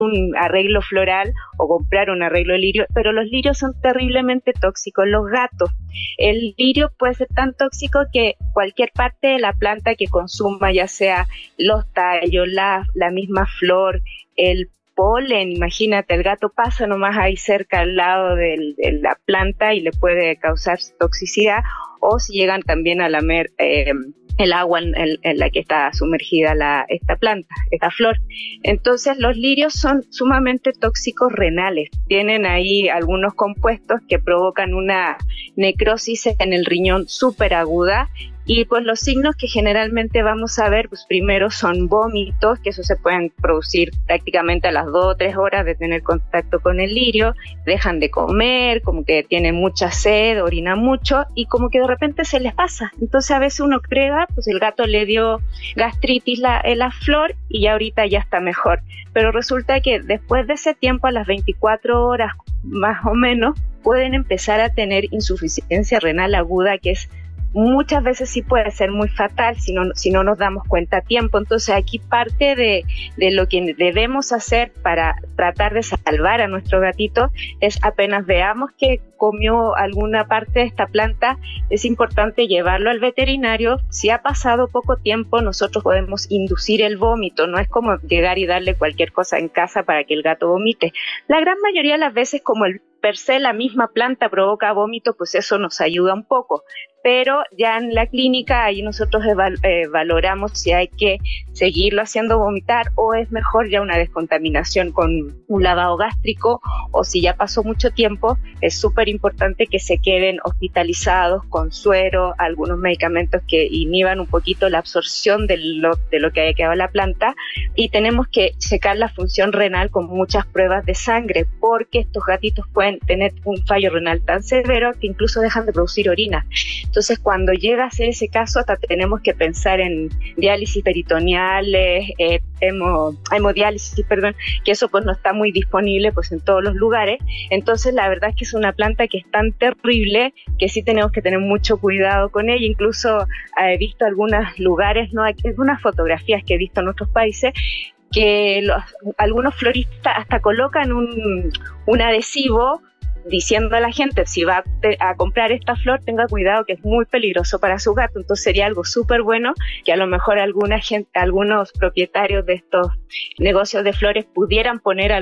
un arreglo floral o comprar un arreglo de lirio, pero los lirios son terriblemente tóxicos. Los gatos, el lirio puede ser tan tóxico que cualquier parte de la planta que consuma, ya sea los tallos, la misma flor, el polen, imagínate, el gato pasa nomás ahí cerca al lado de la planta y le puede causar toxicidad, o si llegan también a lamer el agua en la que está sumergida esta planta, esta flor. Entonces los lirios son sumamente tóxicos renales, tienen ahí algunos compuestos que provocan una necrosis en el riñón súper aguda. Y pues los signos que generalmente vamos a ver, pues primero son vómitos, que eso se pueden producir prácticamente a las 2 o 3 horas de tener contacto con el lirio, dejan de comer, como que tienen mucha sed, orinan mucho y como que de repente se les pasa. Entonces a veces uno cree, pues el gato le dio gastritis la flor y ya ahorita ya está mejor. Pero resulta que después de ese tiempo, a las 24 horas más o menos, pueden empezar a tener insuficiencia renal aguda, que es muchas veces sí puede ser muy fatal si no nos damos cuenta a tiempo. Entonces aquí parte de lo que debemos hacer para tratar de salvar a nuestro gatito es, apenas veamos que comió alguna parte de esta planta, es importante llevarlo al veterinario. Si ha pasado poco tiempo, nosotros podemos inducir el vómito, no es como llegar y darle cualquier cosa en casa para que el gato vomite. La gran mayoría de las veces, como el per se la misma planta provoca vómito, pues eso nos ayuda un poco. Pero ya en la clínica ahí nosotros valoramos si hay que seguirlo haciendo vomitar o es mejor ya una descontaminación con un lavado gástrico, o si ya pasó mucho tiempo, es súper importante que se queden hospitalizados con suero, algunos medicamentos que inhiban un poquito la absorción de lo que haya quedado en la planta, y tenemos que checar la función renal con muchas pruebas de sangre, porque estos gatitos pueden tener un fallo renal tan severo que incluso dejan de producir orina. Entonces, cuando llega a ser ese caso, hasta tenemos que pensar en diálisis peritoneales, hemodiálisis, que eso pues no está muy disponible pues en todos los lugares. Entonces, la verdad es que es una planta que es tan terrible que sí tenemos que tener mucho cuidado con ella. Incluso he visto algunos lugares, ¿no? Algunas fotografías que he visto en otros países, que algunos floristas hasta colocan un adhesivo diciendo a la gente, si va a comprar esta flor, tenga cuidado que es muy peligroso para su gato. Entonces sería algo súper bueno que a lo mejor algunos propietarios de estos negocios de flores pudieran poner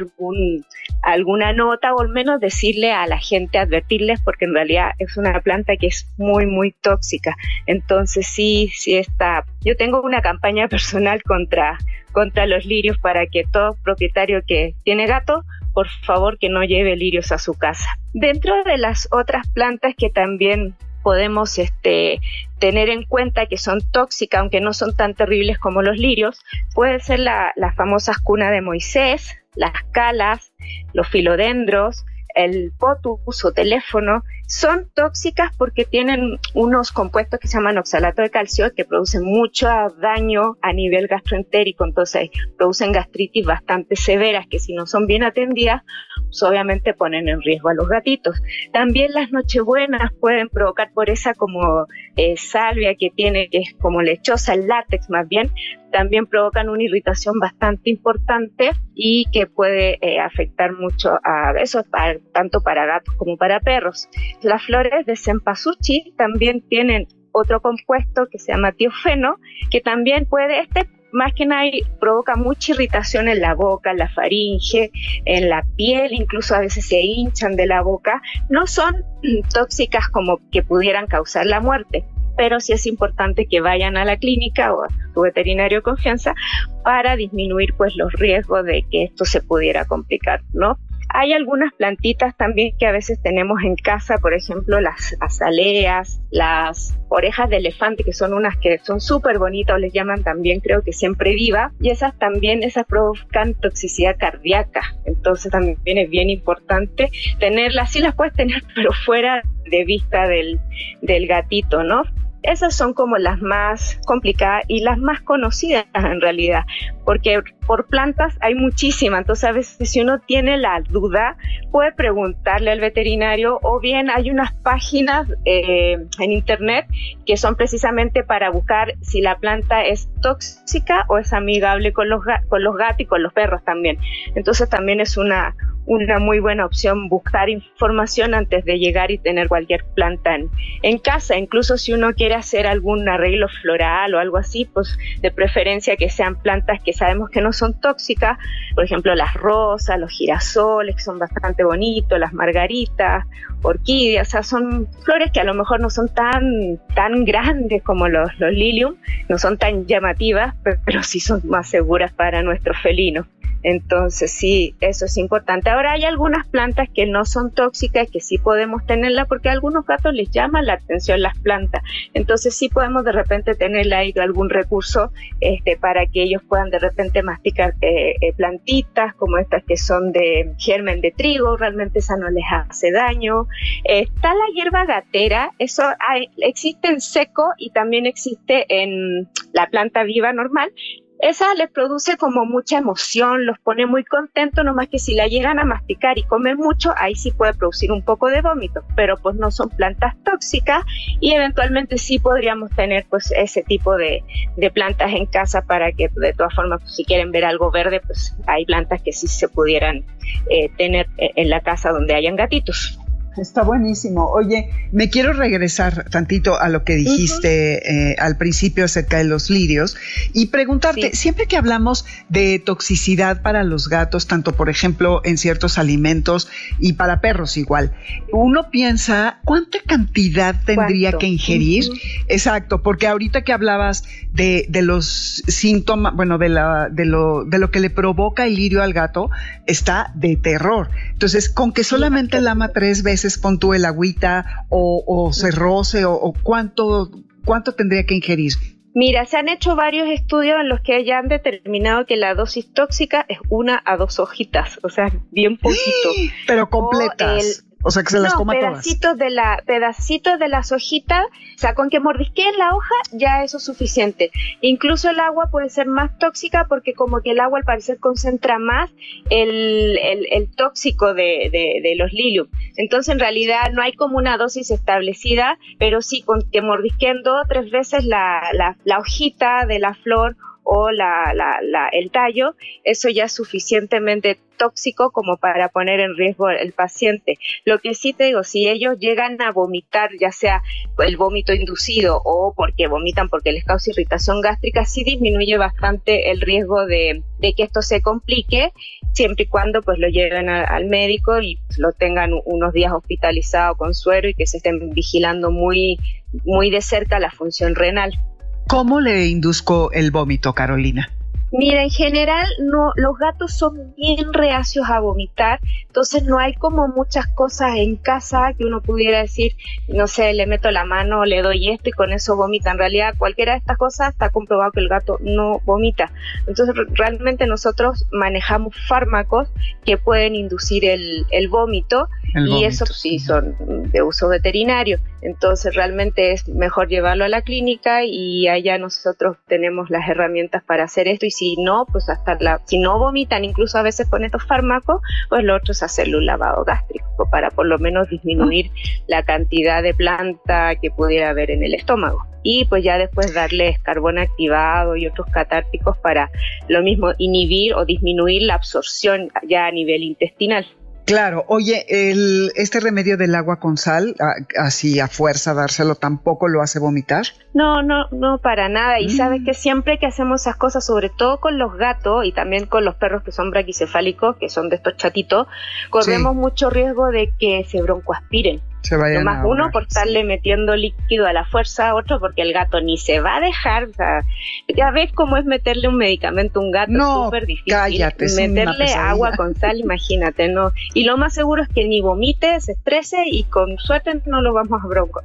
alguna nota, o al menos decirle a la gente, advertirles, porque en realidad es una planta que es muy, muy tóxica. Entonces sí está. Yo tengo una campaña personal contra los lirios para que todo propietario que tiene gato, por favor, que no lleve lirios a su casa. Dentro de las otras plantas que también podemos tener en cuenta que son tóxicas, aunque no son tan terribles como los lirios, puede ser las famosas cunas de Moisés, las calas, los filodendros, el potus o teléfono. Son tóxicas porque tienen unos compuestos que se llaman oxalato de calcio, que producen mucho daño a nivel gastroentérico. Entonces producen gastritis bastante severas que, si no son bien atendidas, pues obviamente ponen en riesgo a los gatitos. También las nochebuenas pueden provocar, por esa como salvia que tiene, que es como lechosa, el látex más bien, también provocan una irritación bastante importante y que puede afectar mucho a eso, tanto para gatos como para perros. Las flores de cempasúchil también tienen otro compuesto que se llama tiofeno, que también más que nada provoca mucha irritación en la boca, en la faringe, en la piel, incluso a veces se hinchan de la boca. No son tóxicas como que pudieran causar la muerte, pero sí es importante que vayan a la clínica o a su veterinario de confianza para disminuir pues los riesgos de que esto se pudiera complicar, ¿no? Hay algunas plantitas también que a veces tenemos en casa, por ejemplo las azaleas, las orejas de elefante, que son unas que son súper bonitas, o les llaman también, creo que siempre viva, y esas provocan toxicidad cardíaca. Entonces también es bien importante tenerlas. Sí las puedes tener, pero fuera de vista del gatito, ¿no? Esas son como las más complicadas y las más conocidas en realidad, porque por plantas hay muchísimas, entonces a veces si uno tiene la duda puede preguntarle al veterinario, o bien hay unas páginas en internet que son precisamente para buscar si la planta es tóxica o es amigable con los gatos y con los perros también. Entonces también es una muy buena opción buscar información antes de llegar y tener cualquier planta en casa. Incluso si uno quiere hacer algún arreglo floral o algo así, pues de preferencia que sean plantas que sabemos que no son tóxicas, por ejemplo las rosas, los girasoles, que son bastante bonitos, las margaritas, orquídeas, o sea, son flores que a lo mejor no son tan grandes como los lilium, no son tan llamativas, pero sí son más seguras para nuestros felinos. Entonces sí, eso es importante. Ahora hay algunas plantas que no son tóxicas, que sí podemos tenerlas, porque a algunos gatos les llama la atención las plantas. Entonces sí podemos de repente tenerle ahí algún recurso para que ellos puedan de repente masticar plantitas como estas que son de germen de trigo, realmente esa no les hace daño. Está la hierba gatera, eso existe en seco y también existe en la planta viva normal. Esa les produce como mucha emoción, los pone muy contentos, nomás que si la llegan a masticar y comer mucho, ahí sí puede producir un poco de vómito, pero pues no son plantas tóxicas y eventualmente sí podríamos tener pues ese tipo de plantas en casa para que de todas formas pues, si quieren ver algo verde, pues hay plantas que sí se pudieran tener en la casa donde hayan gatitos. Está buenísimo. Oye, me quiero regresar tantito a lo que dijiste al principio acerca de los lirios y preguntarte, siempre que hablamos de toxicidad para los gatos, tanto por ejemplo en ciertos alimentos y para perros igual, uno piensa ¿cuánta cantidad tendría que ingerir? Exacto, porque ahorita que hablabas de los síntomas, bueno, de lo que le provoca el lirio al gato, está de terror. Entonces, con que solamente lama 3 veces pon tú el agüita o se roce o ¿cuánto tendría que ingerir? Mira, se han hecho varios estudios en los que ya han determinado que la dosis tóxica es 1 a 2 hojitas, o sea, bien poquito. Pero completas. O sea, que se las coma pedacitos todas. Pedacitos de las hojitas, o sea, con que mordisqueen la hoja, ya eso es suficiente. Incluso el agua puede ser más tóxica porque como que el agua al parecer concentra más el tóxico de los lilium. Entonces, en realidad, no hay como una dosis establecida, pero sí con que mordisqueen 2 o 3 veces la hojita de la flor o el tallo, eso ya es suficientemente tóxico como para poner en riesgo al paciente. Lo que sí te digo, si ellos llegan a vomitar, ya sea el vómito inducido o porque vomitan porque les causa irritación gástrica, sí disminuye bastante el riesgo de que esto se complique, siempre y cuando pues lo lleven al médico y lo tengan unos días hospitalizado con suero y que se estén vigilando muy, muy de cerca la función renal. ¿Cómo le induzco el vómito, Carolina? Mira, en general no, los gatos son bien reacios a vomitar, entonces no hay como muchas cosas en casa que uno pudiera decir, no sé, le meto la mano, le doy esto y con eso vomita. En realidad cualquiera de estas cosas está comprobado que el gato no vomita. Entonces realmente nosotros manejamos fármacos que pueden inducir el vómito. Y eso sí son de uso veterinario, entonces realmente es mejor llevarlo a la clínica y allá nosotros tenemos las herramientas para hacer esto, y si no, pues si no vomitan incluso a veces con estos fármacos, pues lo otro es hacerle un lavado gástrico para por lo menos disminuir la cantidad de planta que pudiera haber en el estómago. Y pues ya después darles carbón activado y otros catárticos para lo mismo inhibir o disminuir la absorción ya a nivel intestinal. Claro, oye, este remedio del agua con sal, así a fuerza dárselo, ¿tampoco lo hace vomitar? No, para nada. Y sabes que siempre que hacemos esas cosas, sobre todo con los gatos y también con los perros que son braquicefálicos, que son de estos chatitos, corremos mucho riesgo de que se broncoaspiren. No más uno por estarle metiendo líquido a la fuerza, otro porque el gato ni se va a dejar. O sea, ya ves cómo es meterle un medicamento a un gato, es súper difícil. Cállate, meterle agua con sal, imagínate, ¿no? Y lo más seguro es que ni vomite, se estrese y con suerte no lo vamos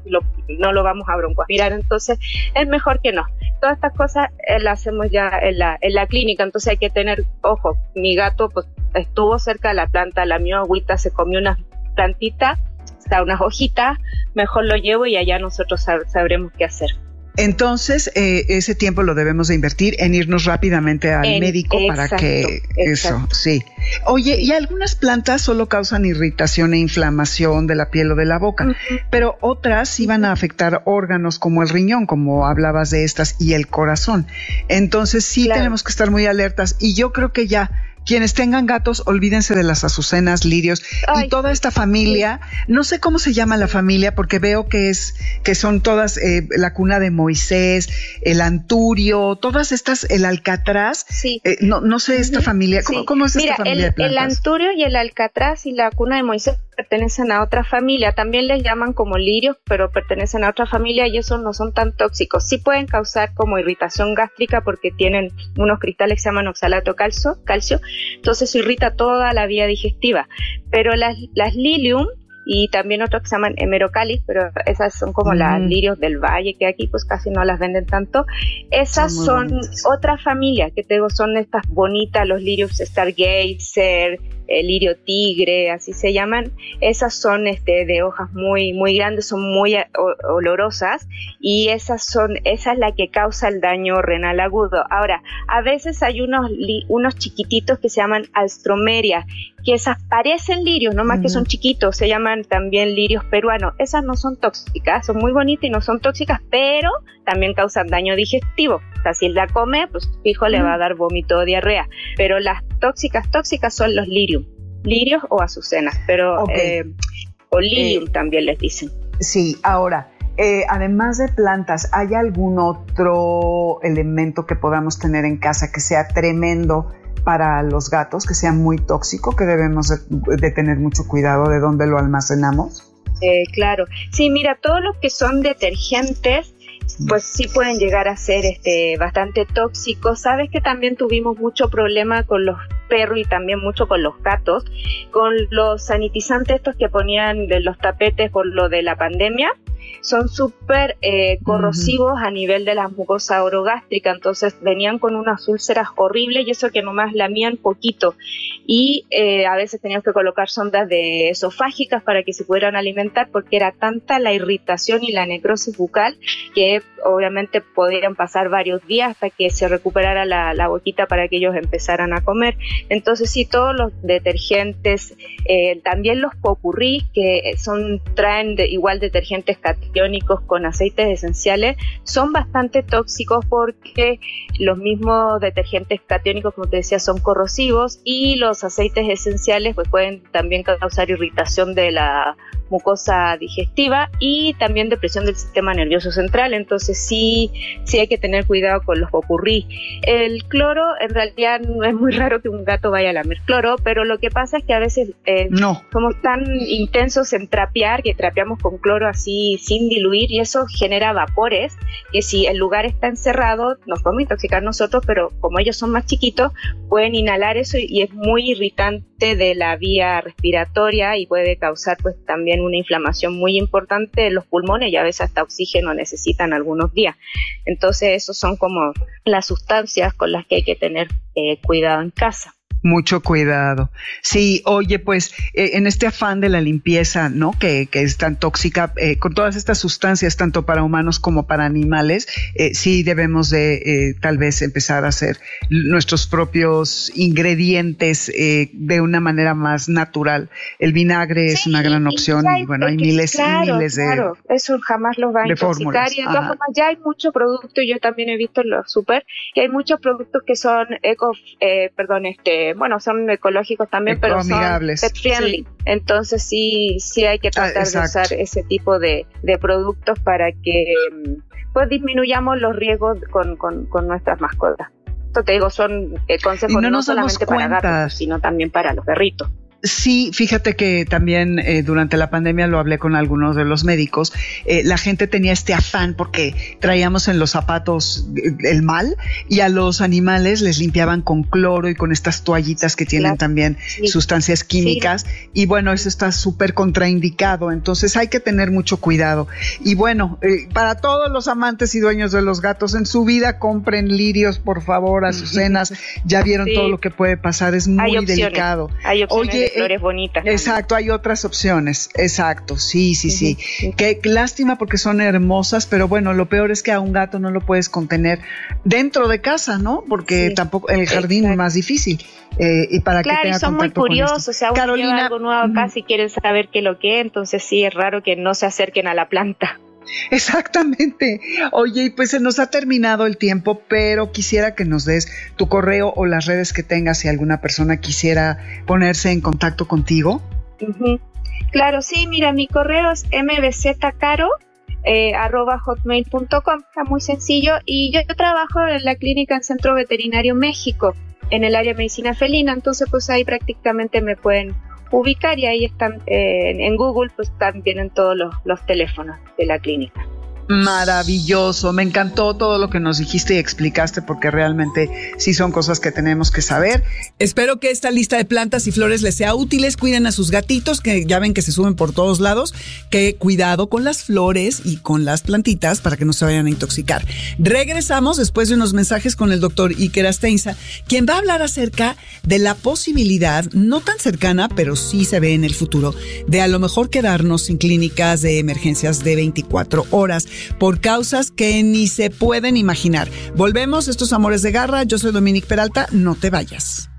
a broncoaspirar. Entonces es mejor que no. Todas estas cosas las hacemos ya en la clínica, entonces hay que tener ojo. Mi gato pues estuvo cerca de la planta, la mía agüita, se comió unas plantitas, unas hojitas, mejor lo llevo y allá nosotros sabremos qué hacer. Entonces, ese tiempo lo debemos de invertir en irnos rápidamente al médico para que eso, sí. Oye, y algunas plantas solo causan irritación e inflamación de la piel o de la boca, pero otras sí van a afectar órganos como el riñón, como hablabas de estas, y el corazón. Entonces, sí tenemos que estar muy alertas, y yo creo que ya quienes tengan gatos, olvídense de las azucenas, lirios y toda esta familia. No sé cómo se llama la familia, porque veo que son todas la cuna de Moisés, el anturio, todas estas, el alcatraz. Sí. No sé esta familia. ¿Cómo es esta familia de plantas? El anturio y el alcatraz y la cuna de Moisés pertenecen a otra familia. También les llaman como lirios, pero pertenecen a otra familia y esos no son tan tóxicos. Sí pueden causar como irritación gástrica porque tienen unos cristales que se llaman oxalato calcio. Entonces se irrita toda la vía digestiva, pero las lilium y también otros que se llaman hemerocalis, pero esas son como las lirios del valle, que aquí pues casi no las venden tanto. Esas son otra familia, que te digo, son estas bonitas, los lirios stargazer, el lirio tigre, así se llaman. Esas son de hojas muy muy grandes, son muy olorosas, y esa es la que causa el daño renal agudo. Ahora, a veces hay unos chiquititos que se llaman alstromeria, que esas parecen lirios, no más que son chiquitos, se llaman también lirios peruanos. Esas no son tóxicas, son muy bonitas y no son tóxicas, pero también causan daño digestivo. O sea, si la come, pues fijo le va a dar vómito o diarrea. Pero las tóxicas son los lirios o azucenas, pero o lirium también les dicen. Sí, ahora, además de plantas, ¿hay algún otro elemento que podamos tener en casa que sea tremendo para los gatos, que sea muy tóxico, que debemos de tener mucho cuidado de dónde lo almacenamos? Claro, sí, mira, todos los que son detergentes, pues sí pueden llegar a ser bastante tóxicos. Sabes que también tuvimos mucho problema con los perros y también mucho con los gatos, con los sanitizantes estos que ponían de los tapetes por lo de la pandemia. Son súper corrosivos a nivel de la mucosa orogástrica, entonces venían con unas úlceras horribles, y eso que nomás lamían poquito, y a veces teníamos que colocar sondas de esofágicas para que se pudieran alimentar, porque era tanta la irritación y la necrosis bucal que obviamente podían pasar varios días hasta que se recuperara la boquita para que ellos empezaran a comer. Entonces sí, todos los detergentes, también los popurrí, que traen igual detergentes catiónicos con aceites esenciales, son bastante tóxicos porque los mismos detergentes catiónicos, como te decía, son corrosivos, y los aceites esenciales pues pueden también causar irritación de la mucosa digestiva y también depresión del sistema nervioso central. Entonces sí hay que tener cuidado con los popurrí. El cloro, en realidad no es muy raro que un gato vaya a lamer cloro, pero lo que pasa es que a veces somos tan intensos en trapear, que trapeamos con cloro así sin diluir, y eso genera vapores que si el lugar está encerrado nos podemos intoxicar nosotros, pero como ellos son más chiquitos pueden inhalar eso y es muy irritante de la vía respiratoria y puede causar pues también una inflamación muy importante de los pulmones, y a veces hasta oxígeno necesitan algunos días. Entonces esos son como las sustancias con las que hay que tener cuidado en casa. Mucho cuidado. Sí, oye, pues en este afán de la limpieza, ¿no? Que es tan tóxica, con todas estas sustancias, tanto para humanos como para animales, sí debemos de tal vez empezar a hacer nuestros propios ingredientes de una manera más natural. El vinagre es una gran opción, y bueno, hay miles y miles de... Claro, eso jamás los va a intoxicar, y de todas formas ya hay mucho producto, yo también he visto en los super, que hay muchos productos que son son ecológicos también, pero son pet friendly. Sí. Entonces sí hay que tratar de usar ese tipo de productos para que pues disminuyamos los riesgos con nuestras mascotas. Esto te digo, son consejos no solamente para gatos, sino también para los perritos. Sí, fíjate que también durante la pandemia lo hablé con algunos de los médicos. La gente tenía este afán porque traíamos en los zapatos el mal, y a los animales les limpiaban con cloro y con estas toallitas que tienen también sustancias químicas. Sí. Y bueno, eso está súper contraindicado. Entonces hay que tener mucho cuidado. Y bueno, para todos los amantes y dueños de los gatos, en su vida compren lirios, por favor, azucenas. Ya vieron todo lo que puede pasar. Es muy delicado. Hay opciones. Oye, flores bonitas. Exacto, hay otras opciones. Exacto, sí. Qué lástima porque son hermosas, pero bueno, lo peor es que a un gato no lo puedes contener dentro de casa, ¿no? Porque tampoco el jardín es más difícil. Y para que tenga y son muy curiosos, o sea, uno Carolina, lleva algo nuevo acá si quieren saber qué es lo que es, entonces sí, es raro que no se acerquen a la planta. Exactamente. Oye, pues se nos ha terminado el tiempo, pero quisiera que nos des tu correo o las redes que tengas si alguna persona quisiera ponerse en contacto contigo. Claro, sí, mira, mi correo es mbzcaro@hotmail.com, está muy sencillo, y yo trabajo en la clínica en Centro Veterinario México, en el área de medicina felina, entonces pues ahí prácticamente me pueden ubicar y ahí están en Google, pues también en todos los teléfonos de la clínica. Maravilloso, me encantó todo lo que nos dijiste y explicaste porque realmente sí son cosas que tenemos que saber. Espero que esta lista de plantas y flores les sea útiles. Cuiden a sus gatitos que ya ven que se suben por todos lados, que cuidado con las flores y con las plantitas para que no se vayan a intoxicar. Regresamos después de unos mensajes con el doctor Iker Asteinza, quien va a hablar acerca de la posibilidad, no tan cercana, pero sí se ve en el futuro, de a lo mejor quedarnos sin clínicas de emergencias de 24 horas. Por causas que ni se pueden imaginar. Volvemos, estos Amores de Garra. Yo soy Dominique Peralta. No te vayas.